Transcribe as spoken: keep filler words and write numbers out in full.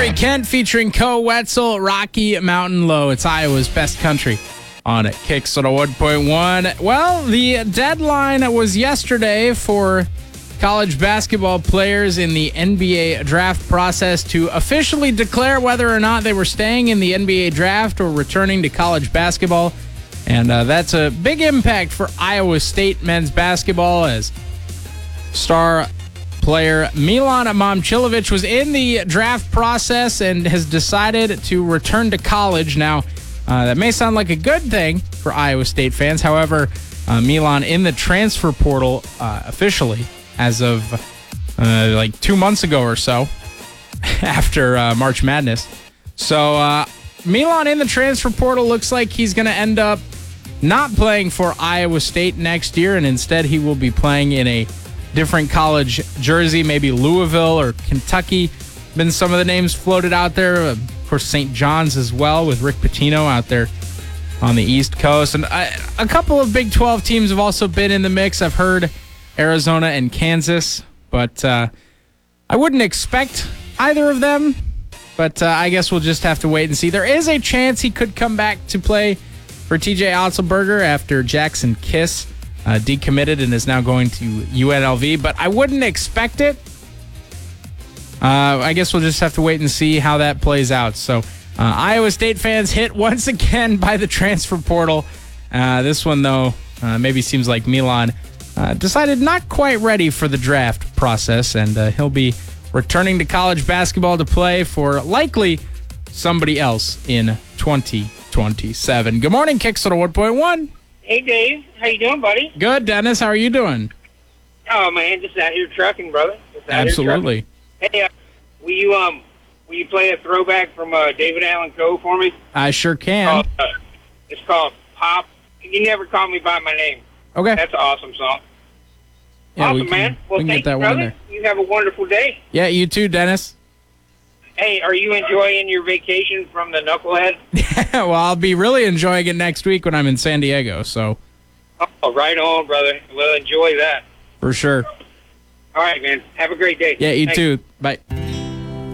Corey Kent featuring Co Wetzel, Rocky Mountain Low. It's Iowa's best country on Kicks one oh one point one. Well, the deadline was yesterday for college basketball players in the N B A draft process to officially declare whether or not they were staying in the N B A draft or returning to college basketball. And uh, that's a big impact for Iowa State men's basketball, as star player Milan Momcilovic was in the draft process and has decided to return to college. Now, uh, that may sound like a good thing for Iowa State fans. However, uh, Milan in the transfer portal uh, officially as of uh, like two months ago or so after uh, March Madness. So uh, Milan in the transfer portal looks like he's going to end up not playing for Iowa State next year, and instead he will be playing in a different college jersey, maybe Louisville or Kentucky. Been some of the names floated out there. Of course, Saint John's as well, with Rick Pitino out there on the East Coast. And I, a couple of Big twelve teams have also been in the mix. I've heard Arizona and Kansas, but uh, I wouldn't expect either of them. But uh, I guess we'll just have to wait and see. There is a chance he could come back to play for T J Otzelberger after Jackson Kiss Uh, decommitted and is now going to U N L V, but I wouldn't expect it. Uh, I guess we'll just have to wait and see how that plays out. So, uh, Iowa State fans hit once again by the transfer portal. Uh, this one, though, uh, maybe seems like Milan uh, decided not quite ready for the draft process, and uh, he'll be returning to college basketball to play for likely somebody else in twenty twenty-seven. Good morning, Kicks one oh one point one. Hey, Dave. How you doing, buddy? Good, Dennis. How are you doing? Oh, man, just out here trucking, brother. Just out Absolutely. Here trucking. Hey, uh, will you um, will you play a throwback from uh, David Allan Coe for me? I sure can. Called, uh, it's called Pop. You Never Call Me by My Name. Okay. That's an awesome song. Yeah, awesome, we can, man. Well, we can thank get that you, one in brother. there. You have a wonderful day. Yeah, you too, Dennis. Hey, are you enjoying your vacation from the Knucklehead? Well, I'll be really enjoying it next week when I'm in San Diego, so. Oh, right on, brother. Well, enjoy that. For sure. All right, man. Have a great day. Yeah, you Thanks. too. Bye.